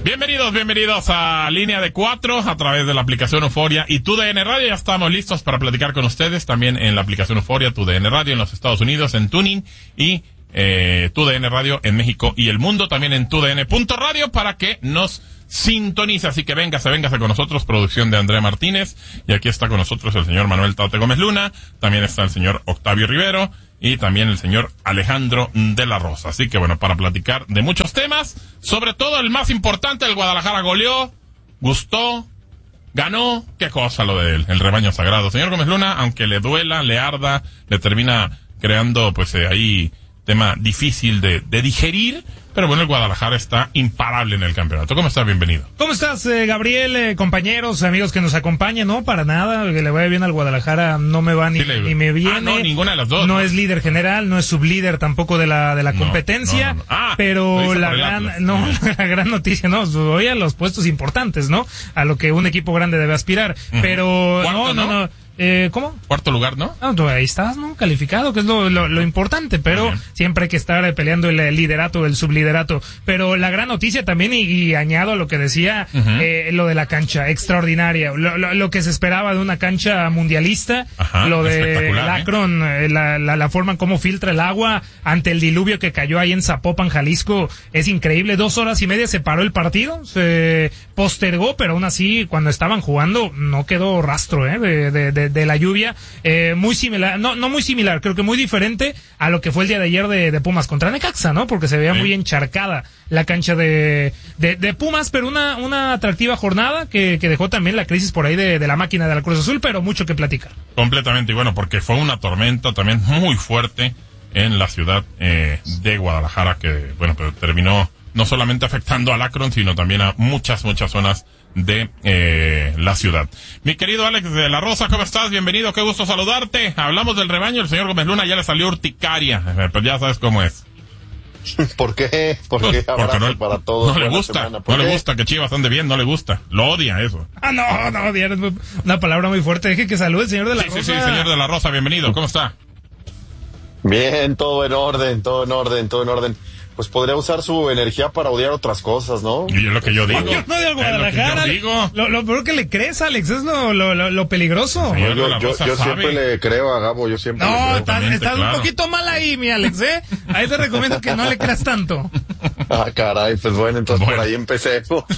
Bienvenidos a Línea de 4 a través de la aplicación Euforia y TUDN Radio. Ya estamos listos para platicar con ustedes también en la aplicación Euforia, TUDN Radio en los Estados Unidos, en Tuning y TUDN Radio en México y el mundo, también en TUDN.radio para que nos sintonice. Así que véngase con nosotros, producción de Andrea Martínez, y aquí está con nosotros el señor Manuel Tate Gómez Luna, también está el señor Octavio Rivero y también el señor Alejandro de la Rosa. Así que bueno, para platicar de muchos temas, sobre todo el más importante, el Guadalajara goleó, gustó, ganó, qué cosa lo de él, el rebaño sagrado. Señor Gómez Luna, aunque le duela, le arda, le termina creando pues ahí tema difícil de digerir, pero bueno, el Guadalajara está imparable en el campeonato. ¿Cómo estás? Bienvenido. ¿Cómo estás, Gabriel? Compañeros, amigos que nos acompañan, ¿no? Para nada, que le vaya bien al Guadalajara, no me va ni me viene. No, ninguna de las dos. No es líder general, no es sublíder tampoco de la competencia, no. Pero la gran noticia, no, voy a los puestos importantes, ¿no? A lo que un equipo grande debe aspirar, pero ¿Cuarto, no. ¿Cómo? Cuarto lugar, ¿no? Ahí estás, ¿no? Calificado, que es lo importante, pero siempre hay que estar peleando el liderato, el subliderato. Pero la gran noticia también, y añado a lo que decía, lo de la cancha, extraordinaria. Lo que se esperaba de una cancha mundialista, lo de el Akron, la forma en cómo filtra el agua ante el diluvio que cayó ahí en Zapopan, Jalisco, es increíble. 2 horas y media se paró el partido, se postergó, pero aún así, cuando estaban jugando, no quedó rastro, de la lluvia, muy similar, no muy similar, creo que muy diferente a lo que fue el día de ayer de Pumas contra Necaxa, ¿no? Porque se veía muy encharcada la cancha de Pumas, pero una atractiva jornada que dejó también la crisis por ahí de la máquina de la Cruz Azul, pero mucho que platicar. Completamente, y bueno, porque fue una tormenta también muy fuerte en la ciudad de Guadalajara, que bueno, pero terminó no solamente afectando al Akron, sino también a muchas zonas de la ciudad. Mi querido Alex de la Rosa, ¿cómo estás? Bienvenido, qué gusto saludarte. Hablamos del rebaño, el señor Gómez Luna ya le salió urticaria, pues ya sabes cómo es. ¿Por qué? Porque no, para todos. No le gusta, no le gusta que Chivas ande bien, no le gusta, lo odia eso. No, odiar es una palabra muy fuerte. Deje que salude el señor de la Rosa. Sí, señor de la Rosa, bienvenido, ¿cómo está? Bien, todo en orden. Pues podría usar su energía para odiar otras cosas, ¿no? Y es lo que yo digo. Yo no odio Guadalajara. Lo peor que le crees, Alex, es lo peligroso. Yo siempre le creo a Gabo, yo siempre le creo. Estás un poquito mal ahí, mi Alex, Ahí te recomiendo que no le creas tanto. Caray, pues bueno, entonces por ahí empecé.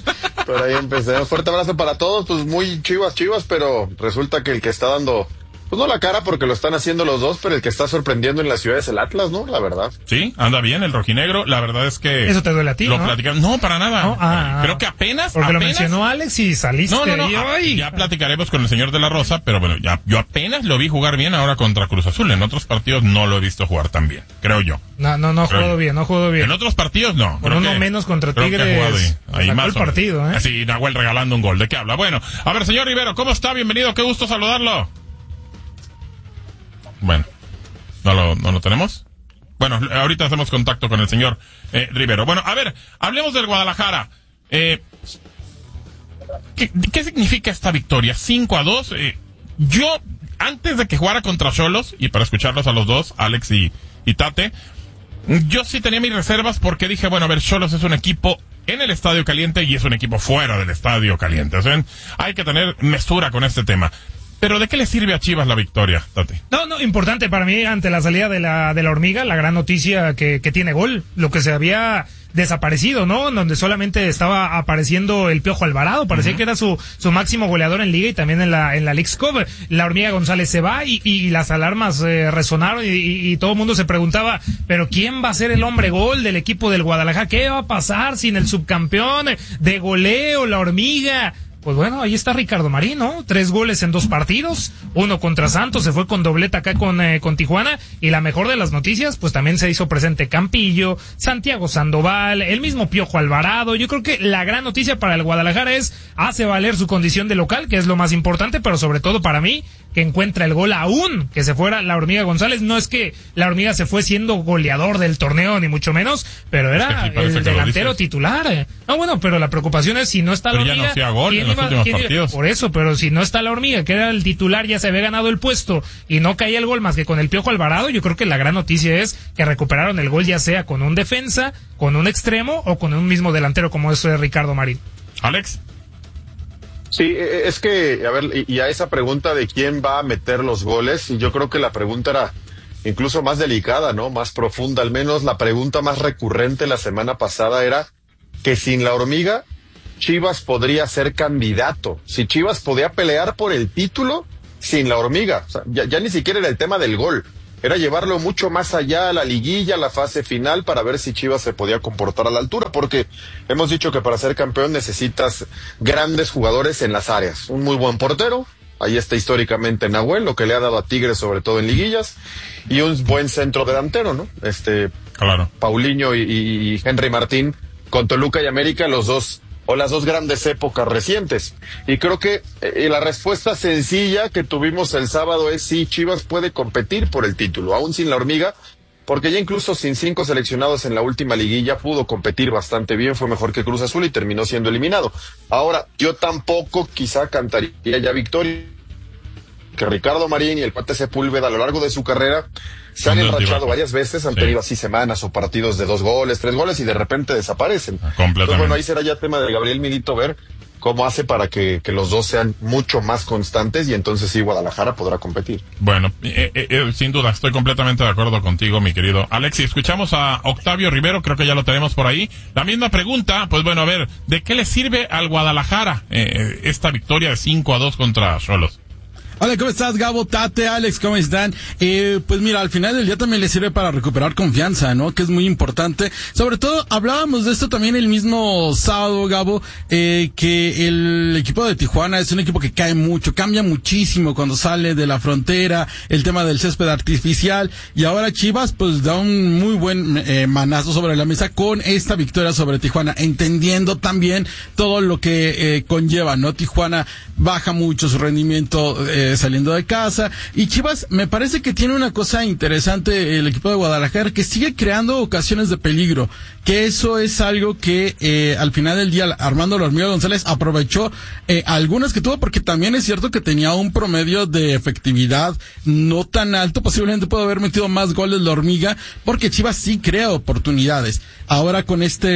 Un fuerte abrazo para todos, pues muy chivas, pero resulta que el que está dando... Pues no la cara porque lo están haciendo los dos, pero el que está sorprendiendo en la ciudad es el Atlas, ¿no? La verdad. Sí, anda bien el rojinegro, la verdad es que... ¿Eso te duele a ti, no? No, para nada. Creo que apenas... Porque lo mencionó Alex y saliste. No. Ya platicaremos con el señor de la Rosa, pero bueno, yo apenas lo vi jugar bien ahora contra Cruz Azul. En otros partidos no lo he visto jugar tan bien, creo yo. No ha jugado bien. En otros partidos no. Con uno menos contra Tigres. Ahí más el partido, Así, Nahuel regalando un gol. ¿De qué habla? Bueno, a ver, señor Rivero, ¿cómo está? Bienvenido, qué gusto saludarlo. Bueno, ¿no lo tenemos? Bueno, ahorita hacemos contacto con el señor Rivero. Bueno, a ver, hablemos del Guadalajara. ¿Qué significa esta victoria? 5-2. Yo, antes de que jugara contra Xolos, y para escucharlos a los dos, Alex y Tate, yo sí tenía mis reservas porque dije, bueno, a ver, Xolos es un equipo en el Estadio Caliente y es un equipo fuera del Estadio Caliente. O sea, hay que tener mesura con este tema. ¿Pero de qué le sirve a Chivas la victoria, Tati? No, importante para mí ante la salida de la Hormiga, la gran noticia que tiene gol, lo que se había desaparecido, ¿no? Donde solamente estaba apareciendo el Piojo Alvarado, parecía que era su máximo goleador en Liga y también en la Leagues Cup. La Hormiga González se va y las alarmas resonaron y todo el mundo se preguntaba, ¿pero quién va a ser el hombre gol del equipo del Guadalajara? ¿Qué va a pasar sin el subcampeón de goleo, la Hormiga? Pues bueno, ahí está Ricardo Marín, ¿no? 3 goles en 2 partidos, 1 contra Santos, se fue con dobleta acá con Tijuana, y la mejor de las noticias, pues también se hizo presente Campillo, Santiago Sandoval, el mismo Piojo Alvarado. Yo creo que la gran noticia para el Guadalajara hace valer su condición de local, que es lo más importante, pero sobre todo para mí, que encuentra el gol, aún que se fuera la Hormiga González. No es que la Hormiga se fue siendo goleador del torneo, ni mucho menos, pero era el delantero titular. No, bueno, pero la preocupación es si no está la Hormiga. Ya no hacía gol en los últimos partidos. Por eso, pero si no está la Hormiga, que era el titular, ya se había ganado el puesto y no caía el gol más que con el Piojo Alvarado, yo creo que la gran noticia es que recuperaron el gol, ya sea con un defensa, con un extremo o con un mismo delantero como es Ricardo Marín. Alex. Sí, es que, a ver, y a esa pregunta de quién va a meter los goles, y yo creo que la pregunta era incluso más delicada, ¿no? Más profunda, al menos la pregunta más recurrente la semana pasada era que sin la Hormiga, Chivas podría ser candidato. Si Chivas podía pelear por el título sin la Hormiga. O sea, ya ni siquiera era el tema del gol. Era llevarlo mucho más allá a la liguilla, a la fase final, para ver si Chivas se podía comportar a la altura, porque hemos dicho que para ser campeón necesitas grandes jugadores en las áreas. Un muy buen portero, ahí está históricamente Nahuel, lo que le ha dado a Tigres, sobre todo en liguillas, y un buen centro delantero, ¿no? Claro. Paulinho y Henry Martín, con Toluca y América, los dos, o las dos grandes épocas recientes. Y creo que la respuesta sencilla que tuvimos el sábado es sí, Chivas puede competir por el título, aún sin la Hormiga, porque ya incluso sin 5 seleccionados en la última liguilla pudo competir bastante bien, fue mejor que Cruz Azul y terminó siendo eliminado. Ahora, yo tampoco quizá cantaría ya victoria, que Ricardo Marín y el Cuate Sepúlveda a lo largo de su carrera se han enrachado varias veces, han tenido así semanas o partidos de 2 goles, 3 goles y de repente desaparecen. Entonces, bueno, ahí será ya tema de Gabriel Milito ver cómo hace para que los dos sean mucho más constantes y entonces sí Guadalajara podrá competir. Bueno, sin duda, estoy completamente de acuerdo contigo, mi querido Alex. Y escuchamos a Octavio Rivero, creo que ya lo tenemos por ahí. La misma pregunta, pues bueno, a ver, ¿de qué le sirve al Guadalajara esta victoria de 5-2 contra Xolos? Hola, ¿cómo estás, Gabo, Tate, Alex? ¿Cómo están? Pues mira, al final del día también le sirve para recuperar confianza, ¿no? Que es muy importante. Sobre todo, hablábamos de esto también el mismo sábado, Gabo, que el equipo de Tijuana es un equipo que cae mucho, cambia muchísimo cuando sale de la frontera, el tema del césped artificial, y ahora Chivas, pues da un muy buen manazo sobre la mesa con esta victoria sobre Tijuana, entendiendo también todo lo que conlleva, ¿no? Tijuana baja mucho su rendimiento, saliendo de casa, y Chivas me parece que tiene una cosa interesante el equipo de Guadalajara, que sigue creando ocasiones de peligro, que eso es algo que al final del día Armando La Hormiga González aprovechó algunas que tuvo, porque también es cierto que tenía un promedio de efectividad no tan alto, posiblemente pudo haber metido más goles La Hormiga, porque Chivas sí crea oportunidades. Ahora con esta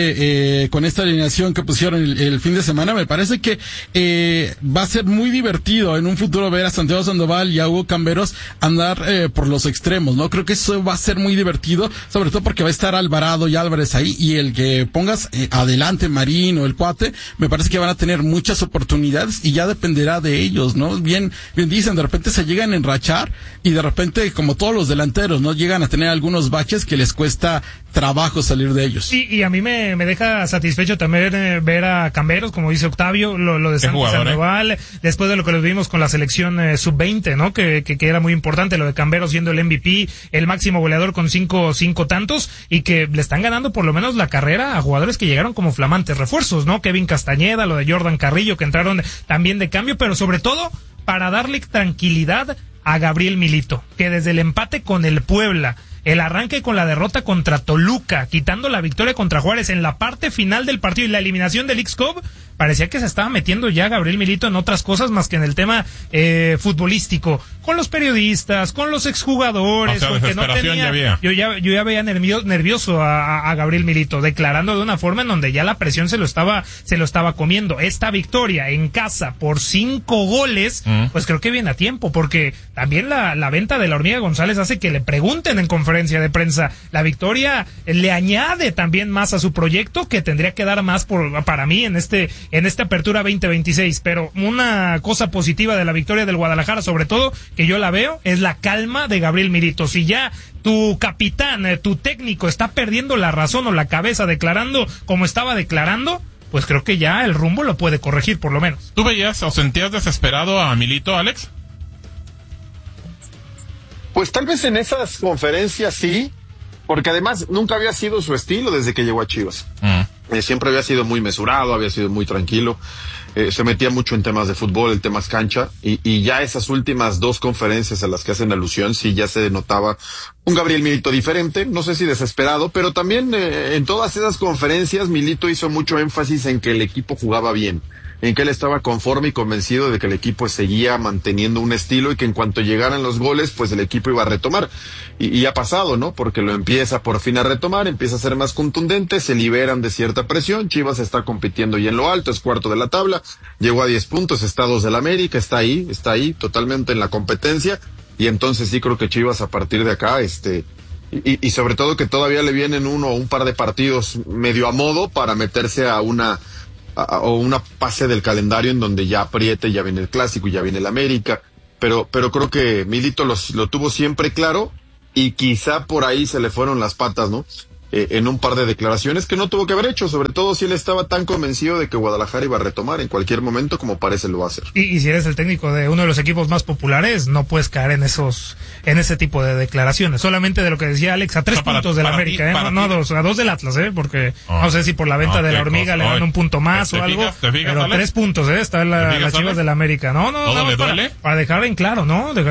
alineación que pusieron el fin de semana, me parece que va a ser muy divertido en un futuro ver a Santiago Sandoval y a Hugo Camberos andar por los extremos, ¿no? Creo que eso va a ser muy divertido, sobre todo porque va a estar Alvarado y Álvarez ahí, y el que pongas adelante Marín o el Cuate, me parece que van a tener muchas oportunidades y ya dependerá de ellos, ¿no? Bien dicen, de repente se llegan a enrachar y de repente, como todos los delanteros, ¿no? Llegan a tener algunos baches que les cuesta trabajo salir de ellos. Y a mí me deja satisfecho también ver a Camberos, como dice Octavio, lo de Santiago Sandoval, después de lo que lo vimos con la selección sub-20, ¿no? Que era muy importante, lo de Camberos siendo el MVP, el máximo goleador con cinco tantos, y que le están ganando por lo menos la carrera a jugadores que llegaron como flamantes refuerzos, ¿no? Kevin Castañeda, lo de Jordan Carrillo, que entraron también de cambio, pero sobre todo para darle tranquilidad a Gabriel Milito, que desde el empate con el Puebla, el arranque con la derrota contra Toluca, quitando la victoria contra Juárez en la parte final del partido y la eliminación del X-Cup, parecía que se estaba metiendo ya Gabriel Milito en otras cosas más que en el tema futbolístico, con los periodistas, con los exjugadores, o sea, porque no tenía, yo ya veía nervioso a Gabriel Milito, declarando de una forma en donde ya la presión se lo estaba comiendo. Esta victoria en casa por 5 goles, pues creo que viene a tiempo, porque también la venta de La Hormiga González hace que le pregunten en conferencia de prensa. La victoria le añade también más a su proyecto, que tendría que dar más para mí en esta apertura 2026, pero una cosa positiva de la victoria del Guadalajara, sobre todo, que yo la veo, es la calma de Gabriel Milito. Si ya tu capitán, tu técnico está perdiendo la razón o la cabeza declarando como estaba declarando, pues creo que ya el rumbo lo puede corregir, por lo menos. ¿Tú veías o sentías desesperado a Milito, Alex? Pues tal vez en esas conferencias sí, porque además nunca había sido su estilo desde que llegó a Chivas. Siempre había sido muy mesurado, había sido muy tranquilo. se metía mucho en temas de fútbol, en temas cancha, y ya esas últimas 2 conferencias a las que hacen alusión, sí ya se notaba un Gabriel Milito diferente, no sé si desesperado, pero también en todas esas conferencias Milito hizo mucho énfasis en que el equipo jugaba bien, en que él estaba conforme y convencido de que el equipo seguía manteniendo un estilo y que en cuanto llegaran los goles, pues el equipo iba a retomar. Y ha pasado, ¿no? Porque lo empieza por fin a retomar, empieza a ser más contundente, se liberan de cierta presión, Chivas está compitiendo y en lo alto, es cuarto de la tabla, llegó a 10 puntos, está a 2 del América, está ahí, totalmente en la competencia, y entonces sí creo que Chivas a partir de acá, y sobre todo que todavía le vienen uno o un par de partidos medio a modo para meterse a una pase del calendario en donde ya apriete, ya viene el clásico y ya viene el América, pero creo que Milito lo tuvo siempre claro y quizá por ahí se le fueron las patas, ¿no? En un par de declaraciones que no tuvo que haber hecho, sobre todo si él estaba tan convencido de que Guadalajara iba a retomar en cualquier momento como parece lo va a hacer. Y si eres el técnico de uno de los equipos más populares, no puedes caer en ese tipo de declaraciones. Solamente de lo que decía Alex, a 3 puntos del América, no a 2, a 2 del Atlas, porque no sé si por la venta de la hormiga le dan un punto más o algo, pero a 3 puntos, está las Chivas del América. No, ¿todo le duele? Para dejar en claro,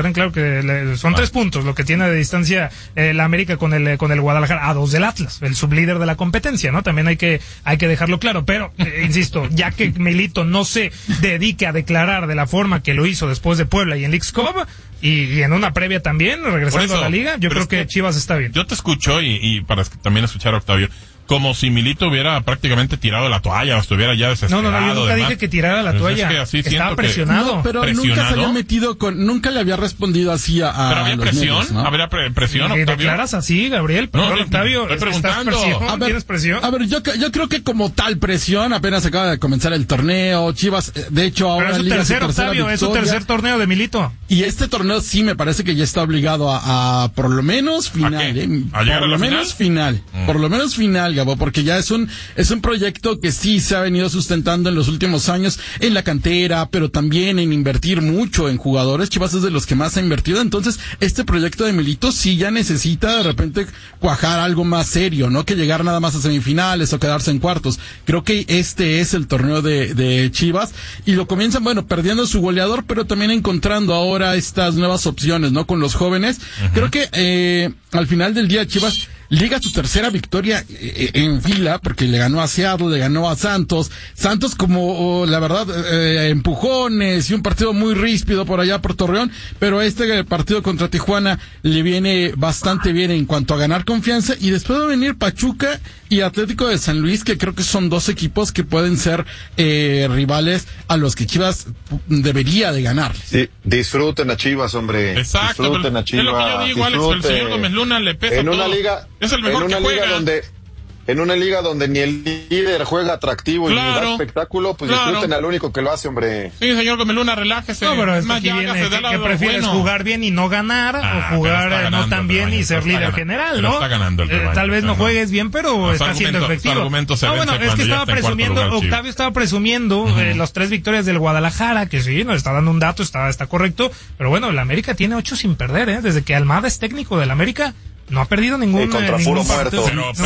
que son 3 puntos lo que tiene de distancia la América con el Guadalajara, a 2 del Atlas, el sublíder de la competencia, ¿no? También hay que dejarlo claro, pero insisto, ya que Milito no se dedique a declarar de la forma que lo hizo después de Puebla y en Leagues Cup y en una previa también, regresando a la liga, yo creo que Chivas está bien. Yo te escucho y para también escuchar a Octavio, como si Milito hubiera prácticamente tirado la toalla o estuviera ya desesperado. No, yo nunca dije que tirara la toalla. Es que así estaba presionado. No, pero nunca se había metido nunca le había respondido así a ¿Pero había presión? Medios, ¿no? ¿Habría presión, Octavio? ¿Declaras así, Gabriel? Pero Octavio, estoy preguntando. ¿Tienes presión? A ver, yo creo que como tal presión, apenas acaba de comenzar el torneo, Chivas, de hecho ahora pero es su tercer torneo de Milito. Y este torneo sí me parece que ya está obligado a por lo menos final, ¿A llegar por a lo menos final? Por lo menos final, Gabo, porque ya es un proyecto que sí se ha venido sustentando en los últimos años en la cantera, pero también en invertir mucho en jugadores. Chivas es de los que más ha invertido, entonces este proyecto de Milito sí ya necesita de repente cuajar algo más serio, no que llegar nada más a semifinales o quedarse en cuartos. Creo que este es el torneo de Chivas y lo comienzan, perdiendo su goleador, pero también encontrando ahora estas nuevas opciones, ¿no? Con los jóvenes. Uh-huh. Creo que al final del día Chivas liga su tercera victoria en fila, porque le ganó a Seattle, le ganó a Santos como, la verdad, empujones y un partido muy ríspido por allá por Torreón, pero este partido contra Tijuana le viene bastante bien en cuanto a ganar confianza, y después va a venir Pachuca y Atlético de San Luis, que creo que son 2 equipos que pueden ser rivales a los que Chivas debería de ganar. Sí, disfruten a Chivas, hombre. Exacto, disfruten a Chivas. Es lo que yo digo, Alex, el señor Gómez Luna le pesa en todo. Una liga, es el mejor que juega. En una liga donde ni el líder juega atractivo y ni da espectáculo, pues disfruten al único que lo hace, hombre. Sí, señor Gómez Luna, relájese. No, pero es más, que prefieres jugar bien y no ganar, o jugar no tan bien y ser líder general, ¿no? Está ganando el rebaño, tal vez no juegues bien, pero está siendo efectivo. Es que Octavio estaba presumiendo las 3 victorias del Guadalajara, que sí, nos está dando un dato, está correcto, pero bueno, el América tiene 8 sin perder, desde que Almada es técnico del América. No ha perdido ningún partido.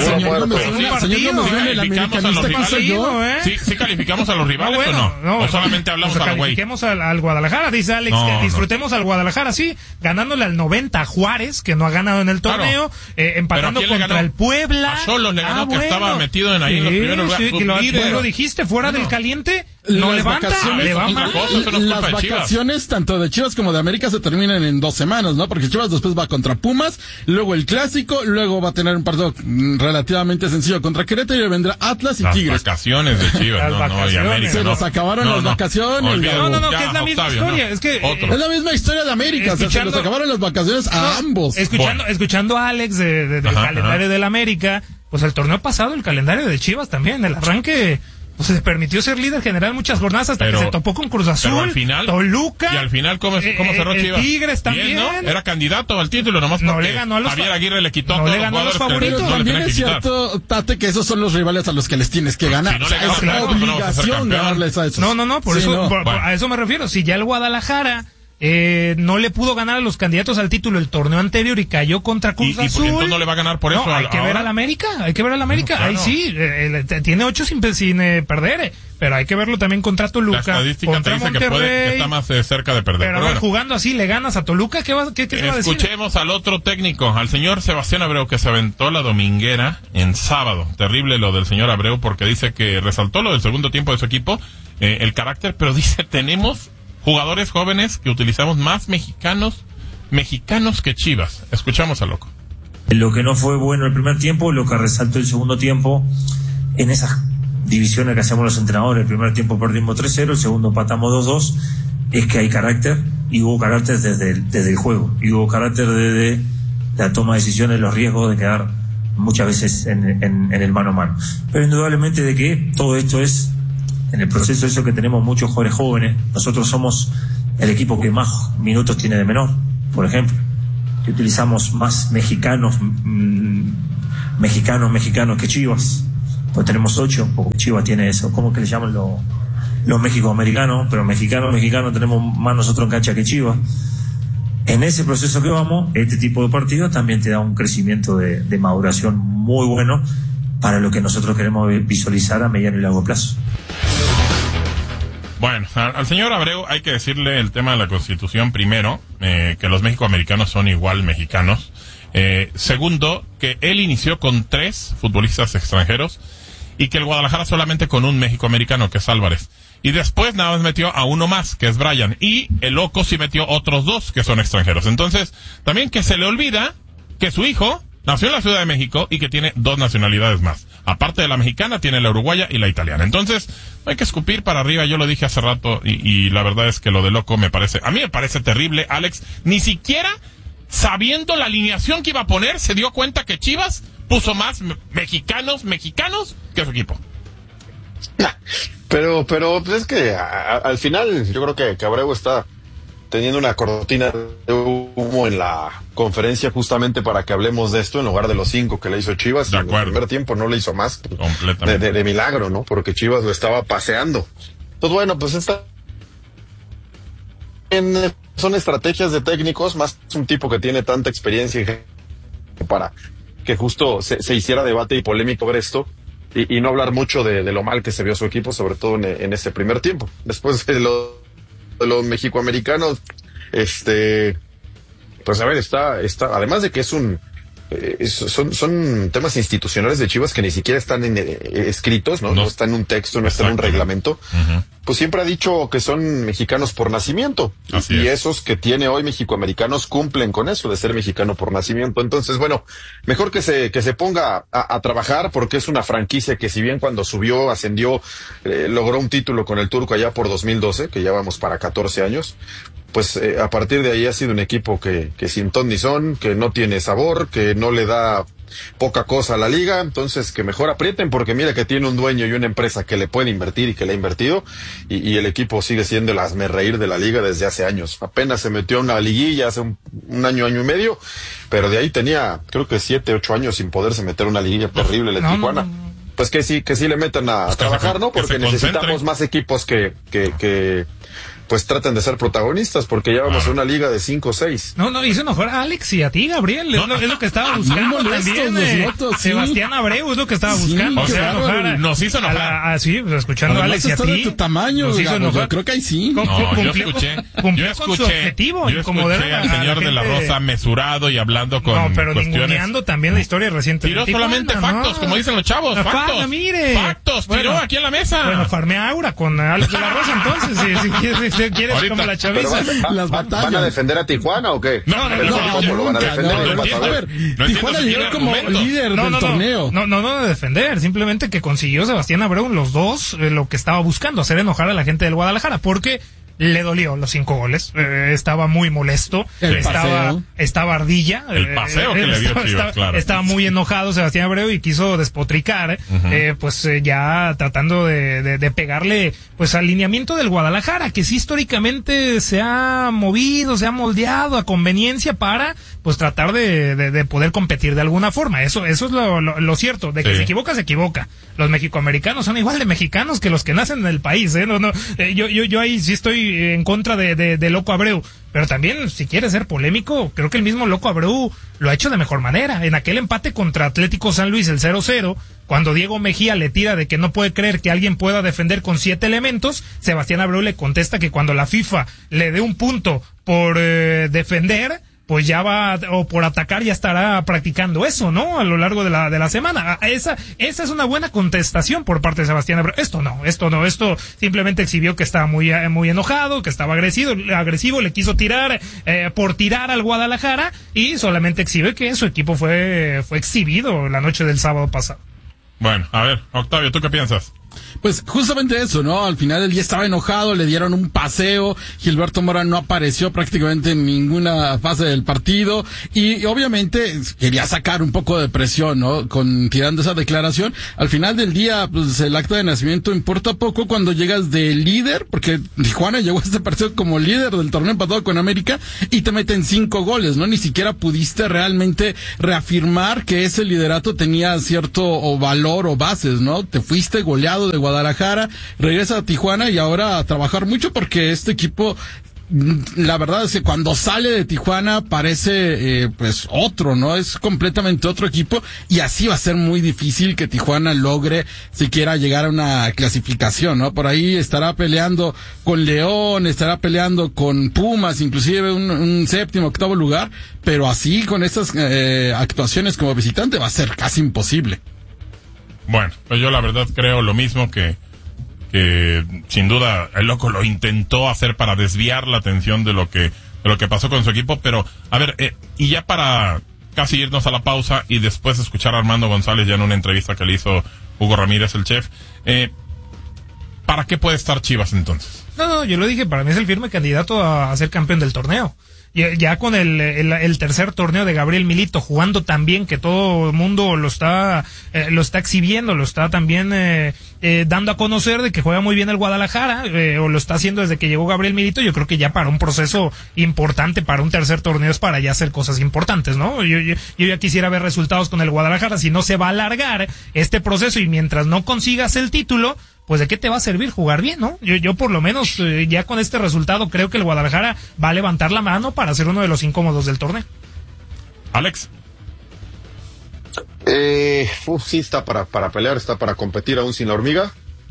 ¿Sí calificamos a los rivales o no? ¿O solamente hablamos al güey? Califiquemos al Guadalajara, dice Alex, que disfrutemos al Guadalajara, sí, ganándole al 90 a Juárez, que no ha ganado en el torneo, empatando contra el Puebla. A Xolos le ganó, que estaba metido ahí en los primeros lugares. Lo dijiste, fuera del caliente, no levanta, le va mal. Las vacaciones, tanto de Chivas como de América, se terminan en 2 semanas, ¿no? Porque Chivas después va contra Pumas, luego el clásico, luego va a tener un partido relativamente sencillo contra Querétaro y vendrá Atlas y Tigres. Las vacaciones de Chivas, y América. Se nos acabaron las vacaciones. No, que es la misma historia. Es que es la misma historia de América. Se nos acabaron las vacaciones a ambos. Escuchando a Alex del calendario del América, pues el torneo pasado, el calendario de Chivas también, el arranque. Pues se permitió ser líder general muchas jornadas hasta que se topó con Cruz Azul, al final, Toluca. Y al final, ¿cómo cerró Chivas? Tigres también. Bien, ¿no? Era candidato al título, nomás no le ganó a los Javier Aguirre le quitó no le ganó a los favoritos. También es cierto, Tate, que esos son los rivales a los que les tienes que ganar. Si no es obligación ganarles a esos. No, por eso, a eso me refiero. Si ya el Guadalajara no le pudo ganar a los candidatos al título el torneo anterior y cayó contra Cruz Azul. ¿Y entonces no le va a ganar por eso? Hay que ver al América, Bueno, claro. Ahí sí, tiene 8 sin perder, pero hay que verlo también contra Toluca. La estadística te dice que está más cerca de perder. Pero bueno, jugando así, ¿le ganas a Toluca? ¿Qué te va a decir? Escuchemos al otro técnico, al señor Sebastián Abreu, que se aventó la dominguera en sábado. Terrible lo del señor Abreu, porque dice que resaltó lo del segundo tiempo de su equipo, el carácter, pero dice, tenemos jugadores jóvenes que utilizamos más mexicanos que Chivas. Escuchamos al loco. Lo que no fue bueno el primer tiempo, lo que resaltó el segundo tiempo, en esas divisiones que hacemos los entrenadores, el primer tiempo perdimos 3-0, el segundo empatamos 2-2, es que hay carácter, y hubo carácter desde el juego, y hubo carácter desde la toma de decisiones, los riesgos de quedar muchas veces en el mano a mano. Pero indudablemente de que todo esto es, en el proceso eso que tenemos muchos jugadores jóvenes, nosotros somos el equipo que más minutos tiene de menor, por ejemplo, que utilizamos más mexicanos que Chivas, pues tenemos 8, porque Chivas tiene eso, ¿cómo que le llaman los mexicoamericanos? Pero mexicanos tenemos más nosotros en cancha que Chivas. En ese proceso que vamos, este tipo de partidos también te da un crecimiento de maduración muy bueno para lo que nosotros queremos visualizar a mediano y largo plazo. Bueno, al señor Abreu hay que decirle el tema de la Constitución primero, que los mexicoamericanos son igual mexicanos. Segundo, que él inició con 3 futbolistas extranjeros y que el Guadalajara solamente con un mexicoamericano, que es Álvarez. Y después nada más metió a uno más, que es Brian. Y el loco sí metió otros 2 que son extranjeros. Entonces, también que se le olvida que su hijo nació en la Ciudad de México y que tiene 2 nacionalidades más. Aparte de la mexicana, tiene la uruguaya y la italiana. Entonces, hay que escupir para arriba. Yo lo dije hace rato y la verdad es que lo de loco a mí me parece terrible, Alex. Ni siquiera sabiendo la alineación que iba a poner, se dio cuenta que Chivas puso más mexicanos que su equipo. Pero pues es que al final yo creo que Abreu está teniendo una cortina de humo en la conferencia justamente para que hablemos de esto en lugar de los 5 que le hizo Chivas. De acuerdo. En el primer tiempo no le hizo más. Completamente. De milagro, ¿no? Porque Chivas lo estaba paseando. Pues bueno, pues son estrategias de técnicos, más un tipo que tiene tanta experiencia para que justo se hiciera debate y polémico ver esto y no hablar mucho de lo mal que se vio su equipo, sobre todo en ese primer tiempo. Después de los mexicoamericanos, pues a ver, está además de que es son temas institucionales de Chivas que ni siquiera están escritos, ¿no? No está en un texto, no está en un reglamento. Uh-huh. Pues siempre ha dicho que son mexicanos por nacimiento. Y esos que tiene hoy mexicoamericanos cumplen con eso de ser mexicano por nacimiento. Entonces, bueno, mejor que se ponga a trabajar, porque es una franquicia que si bien cuando ascendió, logró un título con el Turco allá por 2012, que ya vamos para 14 años. Pues a partir de ahí ha sido un equipo que sin ton ni son, que no tiene sabor, que no le da poca cosa a la liga, entonces que mejor aprieten, porque mira que tiene un dueño y una empresa que le puede invertir y que le ha invertido, y el equipo sigue siendo el hazmerreír de la liga desde hace años. Apenas se metió en una liguilla hace un año y medio, pero de ahí tenía creo que 7, 8 años sin poderse meter una liguilla terrible en Tijuana. Pues que sí le metan a trabajar, ¿no? Porque necesitamos más equipos que pues traten de ser protagonistas, porque ya vamos a una liga de 5 o 6. No, hizo mejor a Alex y a ti, Gabriel. Es lo que estaba buscando también. Sebastián Abreu es lo que estaba buscando. O sea, nos hizo enojar. Sí, escuchando a Alex y a ti. De tu tamaño, nos hizo enojar. Yo creo que ahí sí. Cumplió con su objetivo. Yo escuché al señor de la Rosa mesurado y hablando con cuestiones. No, pero ninguneando también la historia reciente. Tiró solamente factos, como dicen los chavos. Factos. Factos, tiró aquí en la mesa. Bueno, farmea Aura con Alex de la Rosa, entonces, si quieres. ¿Quieres ahorita, como la chaviza? ¿Van a defender a Tijuana o qué? No, ¿Cómo lo van a defender? A ver, Tijuana llegó como líder del torneo. No de defender, simplemente que consiguió Sebastián Abreu los 2 lo que estaba buscando, hacer enojar a la gente del Guadalajara, porque le dolió los 5 goles, estaba muy molesto, estaba ardilla, el paseo que le dio Chivas, claro. Estaba muy enojado Sebastián Abreu y quiso despotricar, ya tratando de pegarle pues al lineamiento del Guadalajara, que sí históricamente se ha movido, se ha moldeado a conveniencia para pues tratar de poder competir de alguna forma. Eso es lo cierto, de que se equivoca. Los mexicoamericanos son igual de mexicanos que los que nacen en el país, yo ahí sí estoy en contra de Loco Abreu. Pero también, si quiere ser polémico, creo que el mismo Loco Abreu lo ha hecho de mejor manera. En aquel empate contra Atlético San Luis, el 0-0, cuando Diego Mejía le tira de que no puede creer que alguien pueda defender con 7 elementos, Sebastián Abreu le contesta que cuando la FIFA le dé un punto por defender, pues ya va, o por atacar, ya estará practicando eso, ¿no? A lo largo de la semana. Esa es una buena contestación por parte de Sebastián Abreu. Esto simplemente exhibió que estaba muy enojado, que estaba agresivo, le quiso tirar, por tirar al Guadalajara, y solamente exhibe que su equipo fue exhibido la noche del sábado pasado. Bueno, a ver, Octavio, ¿tú qué piensas? Pues justamente eso, ¿no? Al final el día estaba enojado, le dieron un paseo, Gilberto Mora no apareció prácticamente en ninguna fase del partido y obviamente quería sacar un poco de presión, ¿no? Tirando esa declaración. Al final del día, pues el acta de nacimiento importa poco cuando llegas de líder, porque Tijuana llegó a este partido como líder del torneo empatado con América y te meten 5 goles, ¿no? Ni siquiera pudiste realmente reafirmar que ese liderato tenía cierto valor o bases, ¿no? Te fuiste goleado de Guadalajara, regresa a Tijuana y ahora a trabajar mucho porque este equipo, la verdad es que cuando sale de Tijuana parece pues otro, ¿no? Es completamente otro equipo y así va a ser muy difícil que Tijuana logre siquiera llegar a una clasificación, ¿no? Por ahí estará peleando con León, estará peleando con Pumas, inclusive un séptimo, octavo lugar, pero así con estas actuaciones como visitante va a ser casi imposible. Bueno, pues yo la verdad creo lo mismo que sin duda el loco lo intentó hacer para desviar la atención de lo que pasó con su equipo, pero a ver, y ya para casi irnos a la pausa y después escuchar a Armando González ya en una entrevista que le hizo Hugo Ramírez, el chef, ¿para qué puede estar Chivas entonces? No, yo lo dije, para mí es el firme candidato a ser campeón del torneo. Ya con el tercer torneo de Gabriel Milito jugando tan bien que todo el mundo lo está exhibiendo, lo está también dando a conocer de que juega muy bien el Guadalajara, o lo está haciendo desde que llegó Gabriel Milito. Yo creo que ya para un proceso importante, para un tercer torneo, es para ya hacer cosas importantes, ¿no? Yo ya quisiera ver resultados con el Guadalajara. Si no se va a alargar este proceso y mientras no consigas el título, pues de qué te va a servir jugar bien, ¿no? Yo por lo menos ya con este resultado creo que el Guadalajara va a levantar la mano para ser uno de los incómodos del torneo. Alex. Sí está para pelear, está para competir aún sin la hormiga.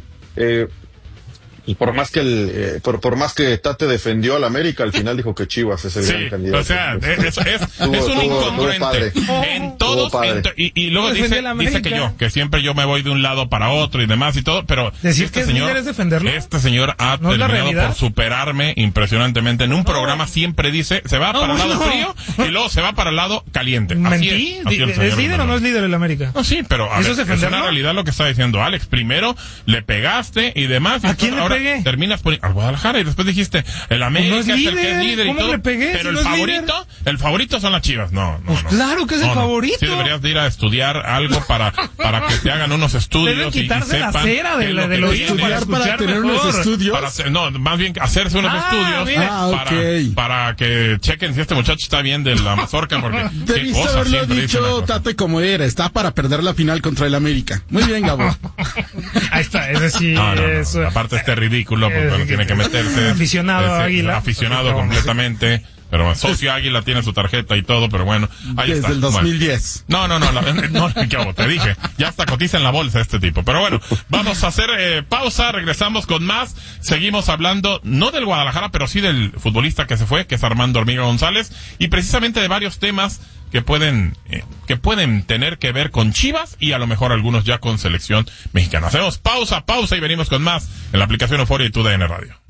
Y por más que por más que Tate defendió al América, al final dijo que Chivas es el gran candidato. O sea, es un incongruente. En todos, y luego dice que siempre yo me voy de un lado para otro y demás y todo, pero decir que señor es defenderlo. Este señor ha terminado por superarme impresionantemente. En un programa siempre dice, se va para el lado frío y luego se va para el lado caliente. Mentí. ¿Es líder o no es líder el América? No, sí, pero a ver, es una realidad lo que está diciendo Alex. Primero le pegaste y demás. ¿A quién le pegué? Terminas por al Guadalajara y después dijiste el América pues no es el que es líder y todo. Le pegué, pero si el favorito son las Chivas. No. Claro que es el favorito. Sí deberías de ir a estudiar algo para que te hagan unos estudios. Deben quitarse y sepan la cera de los estudiar para tener unos estudios. Más bien hacerse unos estudios para que chequen si este muchacho está bien de la mazorca, porque debiste haberlo dicho, Tate, como era, está para perder la final contra el América. Muy bien, Gabo. Ahí está, ese sí es... Aparte este ridículo, porque tiene que meterse. Águila. Aficionado completamente. Pero socio Águila tiene su tarjeta y todo, pero bueno, ahí desde está. Desde el 2010. Bueno. No, te dije, ya hasta cotiza en la bolsa este tipo. Pero bueno, vamos a hacer pausa, regresamos con más. Seguimos hablando, no del Guadalajara, pero sí del futbolista que se fue, que es Armando Hormiga González, y precisamente de varios temas que pueden tener que ver con Chivas y a lo mejor algunos ya con selección mexicana. Hacemos pausa y venimos con más en la aplicación Euforia y TUDN Radio.